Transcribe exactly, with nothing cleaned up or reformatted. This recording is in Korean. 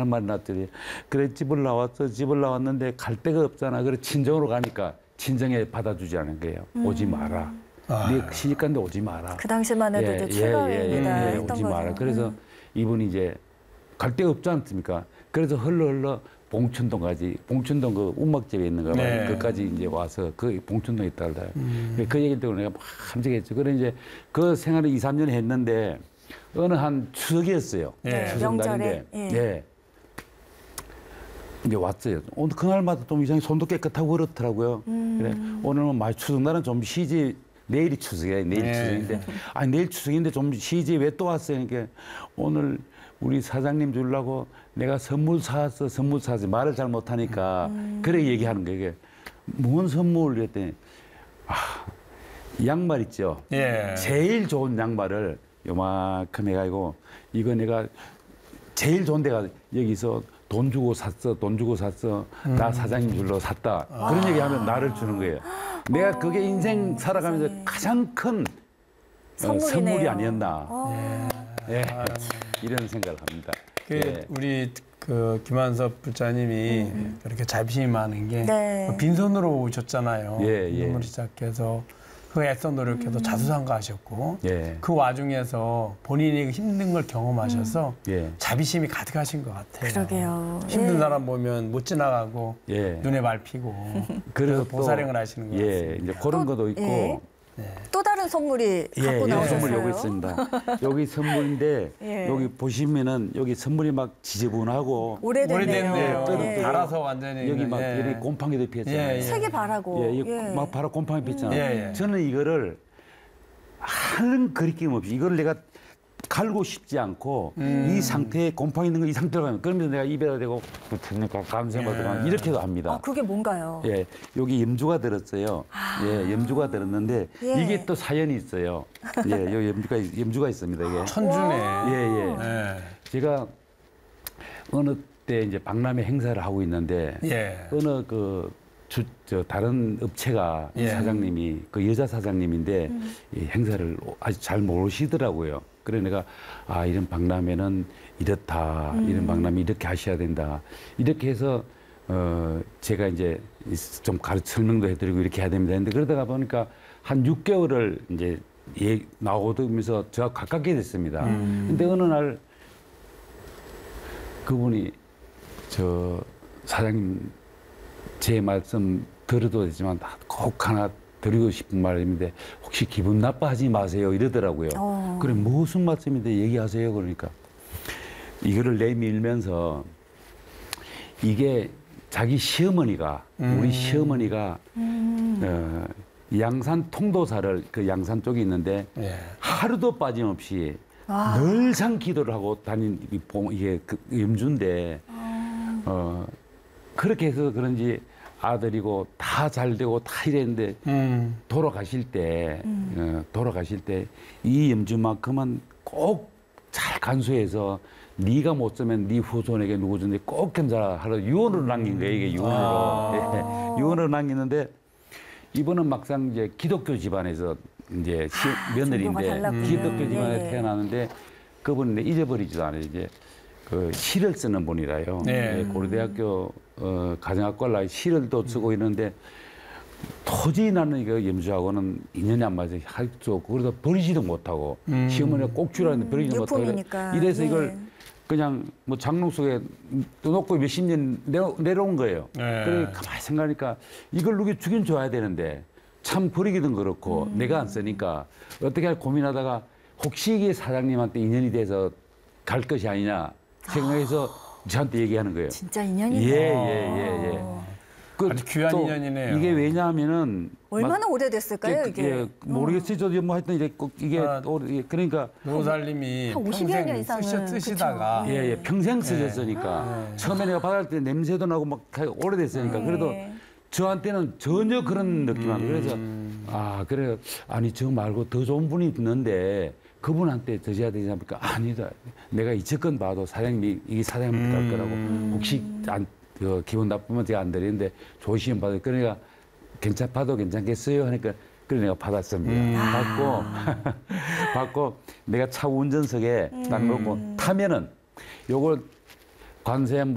할 말이 났더니 그래 집을 나왔어. 집을 나왔는데 갈 데가 없잖아. 그래 친정으로 가니까 친정에 받아주지 않은 거예요. 음. 오지 마라. 아. 네 시집간데 오지 마라. 그 당시만 해도 예, 이제 예, 최강입니다. 예, 예, 했던 오지 거죠. 마라. 그래서 음. 이분이 이제 갈 데가 없지 않습니까? 그래서 흘러 흘러 봉천동까지 봉천동 그 운막집에 있는 거 네. 그까지 이제 와서 그 봉천동에 있다 그래요. 음. 그 얘기 때문에 내가 막 함정했죠. 그래 이제 그 생활을 이, 삼 년 했는데 어느 한 추석이었어요. 네, 추석날인데 명절에, 예. 예. 이제 왔어요. 오늘 그날마다 좀 이상히 손도 깨끗하고 그렇더라고요. 음. 그래 오늘은 많이 추석날은 좀 쉬지. 내일이 추석이에요. 내일 네. 추석인데 아니 내일 추석인데 좀 쉬지 왜 또 왔어요? 그러니까 오늘 우리 사장님 주려고 내가 선물 사왔어. 선물 사왔어. 말을 잘 못하니까 음. 그래 얘기하는 거예요. 이게 뭔 선물 이랬더니 아, 양말 있죠. 예. 제일 좋은 양말을 요만큼 해가지고 이거 내가 제일 좋은 데가 여기서 돈 주고 샀어. 돈 주고 샀어. 나 사장님 줄로 샀다. 그런 얘기하면 나를 주는 거예요. 내가 그게 인생 살아가면서 세상에. 가장 큰 어, 선물이네요. 선물이 아니었나. 어. 예. 이런 생각을 합니다. 그 예. 우리 그 김한섭 불자님이 그렇게 자비심이 많은 게 네. 빈손으로 오셨잖아요. 예, 예. 눈물을 시작해서 그 애써 노력해서 자수성가하셨고 예. 그 와중에서 본인이 힘든 걸 경험하셔서 예. 자비심이 가득하신 것 같아요. 그러게요. 힘든 예. 사람 보면 못 지나가고 예. 눈에 밟히고 그래서 그래서 또, 보살행을 하시는 것 예, 같습니다. 이제 그런 또, 것도 있고. 예. 네. 또 다른 선물이 예, 갖고 여기 나오셨어요. 선물 여기 있습니다. 여기 선물인데 예. 여기 보시면은 여기 선물이 막 지저분하고 오래됐네요. 오래됐네요. 예. 달아서 완전히 여기 막 예. 여기 곰팡이도 피었잖아요. 예, 예. 색이 바라고. 예, 이거 예. 막 바로 곰팡이 피었잖아요. 예, 예. 저는 이거를 하는 거리낌 없이 이걸 내가 갈고 싶지 않고 음. 이 상태에 곰팡이 있는 거 이 상태로 가면 그러면서 내가 입에다 대고 붙으니까 감생받고 예. 이렇게도 합니다. 아, 그게 뭔가요? 예, 여기 염주가 들었어요. 예, 염주가 들었는데 예. 이게 또 사연이 있어요. 예, 여기 염주가 염주가 있습니다. 이게. 천주네. 예, 예. 예. 제가 어느 때 이제 박람회 행사를 하고 있는데 예. 어느 그 주, 저 다른 업체가 예. 사장님이 그 여자 사장님인데 이 행사를 아주 잘 모르시더라고요. 그래 내가 아 이런 박람회는 이렇다, 이런 박람회 이렇게 하셔야 된다. 이렇게 해서 어 제가 이제 좀 가르 설명도 해드리고 이렇게 해야 됩니다. 근데 그러다가 보니까 한 육 개월을 이제 예, 나오면서 저와 가깝게 됐습니다. 근데 어느 날 그분이 저 사장님 제 말씀 들어도 되지만 꼭 하나 드리고 싶은 말인데 혹시 기분 나빠하지 마세요 이러더라고요. 어. 그래 무슨 말씀인데 얘기하세요 그러니까 이거를 내밀면서 이게 자기 시어머니가 음. 우리 시어머니가 음. 어, 양산 통도사를 그 양산 쪽에 있는데 예. 하루도 빠짐없이 와. 늘상 기도를 하고 다닌 이 봉- 이게 그 염주인데 어 그렇게 해서 그런지 아들이고 다 잘 되고 다 이랬는데 음. 돌아가실 때 어, 돌아가실 때 이 염주만큼은 꼭 잘 간수해서 네가 못 쓰면 네 후손에게 누구 준데 꼭 견자라 하러 유언을 남긴 거예요 이게 유언으로 아. 예, 유언을 남기는데 이번은 막상 이제 기독교 집안에서 이제 시, 아, 며느리인데 종교가 달랐군요. 기독교 집안에 예, 예. 태어나는데 그분은 잊어버리지도 않아요 이제 그 시를 쓰는 분이라요. 네. 예, 고려대학교 어, 가정학과를 시를 또 쓰고 있는데 도저히 나는 이거 염주하고는 인연이 안 맞아서 할수 없고 그러다 버리지도 못하고 음. 시어머니가 꼭 주라는데 버리지 못하고 유품이니까. 그래. 이래서 예. 이걸 그냥 뭐 장롱 속에 넣고 몇십 년 내려, 내려온 거예요. 네. 그래 가만히 생각하니까 이걸 누구 주긴 줘야 되는데 참 버리기는 그렇고 내가 안 쓰니까 어떻게 할 고민하다가 혹시 이게 사장님한테 인연이 돼서 갈 것이 아니냐 생각해서 저한테 얘기하는 거예요. 진짜 인연이네요. 예, 예, 예, 예. 그 아주 귀한 또 인연이네요. 이게 왜냐하면은 얼마나 막 오래됐을까요, 이게? 예, 모르겠어요. 저도 뭐 하여튼 이게 꼭 이게 아, 오래- 그러니까 노살님이 한 오십여 년 평생 이상은, 쓰시, 쓰시다가 그쵸. 예, 예, 평생 쓰셨으니까 처음에 내가 받을 때 냄새도 나고 막 오래됐으니까 그래도 예. 저한테는 전혀 그런 느낌 안 그래서 아 그래 아니 저 말고 더 좋은 분이 있는데 그분한테 드셔야 되지 않습니까? 아니다. 내가 이처건 봐도 사장님이 이게 사장님한테 갈 거라고 혹시 안 그 기분 나쁘면 제가 안 드리는데 조심 받을 그러니까 괜찮 봐도 괜찮겠어요 하니까 그래 내가 받았습니다. 받고 받고 내가 차 운전석에 딱 놓고 타면은 요걸 관세